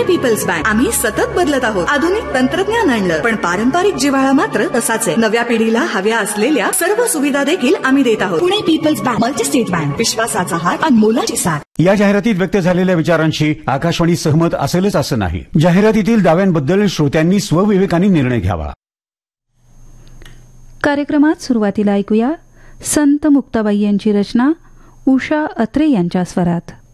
People's bank. आम्ही सतत बदलत आहोत. आधुनिक तंत्रज्ञान आणलं, पण पारंपरिक जिव्हाळा मात्र तसाच आहे. नव्या पिढीला हव्या असलेल्या सर्व सुविधा देखील आम्ही देत आहोत. Pune people's bank, multi-state bank, विश्वासाचा हात आणि मोलाची साथ. या जाहिरातीत व्यक्त झालेल्या विचारांशी आकाशवाणी सहमत असेलच असं नाही. जाहिरातीतील दाव्यांबद्दल श्रोत्यांनी स्वविवेकाने निर्णय घ्यावा. कार्यक्रमात सुरुवातीला ऐकूया संत मुक्ताबाई यांची रचना उषा अत्रे यांच्या स्वरात.